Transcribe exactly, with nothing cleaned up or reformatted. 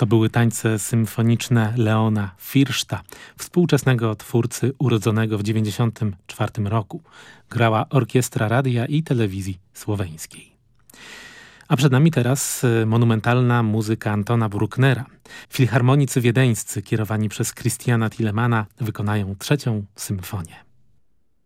To były tańce symfoniczne Leona Firszta, współczesnego twórcy urodzonego w dziewięćdziesiątym czwartym roku. Grała Orkiestra Radia i Telewizji Słoweńskiej. A przed nami teraz monumentalna muzyka Antona Brucknera. Filharmonicy wiedeńscy, kierowani przez Christiana Thilemana, wykonają trzecią symfonię.